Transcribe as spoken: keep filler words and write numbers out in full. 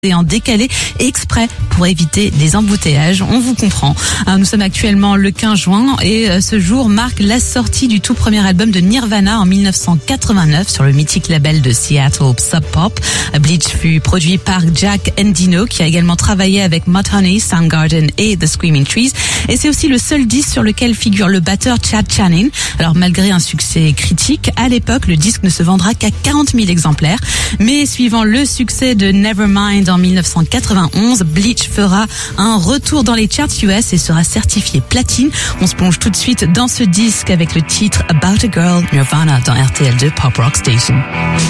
et en décalé exprès pour éviter des embouteillages. On vous comprend. Nous sommes actuellement le quinze juin et ce jour marque la sortie du tout premier album de Nirvana en mille neuf cent quatre-vingt-neuf sur le mythique label de Seattle Sub Pop. Bleach fut produit par Jack Endino qui a également travaillé avec Mudhoney, Soundgarden et The Screaming Trees. Et c'est aussi le seul disque sur lequel figure le batteur Chad Channing. Alors malgré un succès critique, à l'époque, le disque ne se vendra qu'à quarante mille exemplaires. Mais suivant le succès de Nevermind en mille neuf cent quatre-vingt-onze, Bleach fera un retour dans les charts U S et sera certifié platine. On se plonge tout de suite dans ce disque avec le titre About a Girl, Nirvana dans R T L deux Pop Rock Station.